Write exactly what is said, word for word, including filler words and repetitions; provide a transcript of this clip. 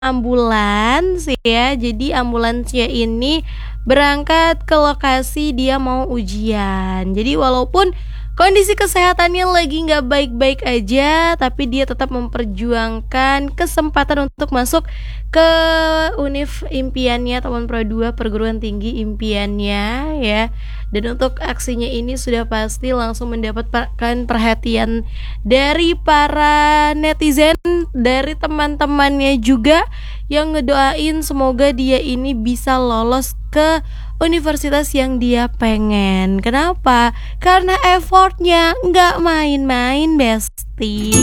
ambulans ya. Jadi ambulansnya ini berangkat ke lokasi dia mau ujian. Jadi walaupun kondisi kesehatannya lagi nggak baik-baik aja, tapi dia tetap memperjuangkan kesempatan untuk masuk ke univ impiannya, Taman Pro dua perguruan tinggi impiannya ya. Dan untuk aksinya ini sudah pasti langsung mendapatkan perhatian dari para netizen, dari teman-temannya juga yang ngedoain semoga dia ini bisa lolos ke universitas yang dia pengen. Kenapa? Karena effortnya nggak main-main, Besti.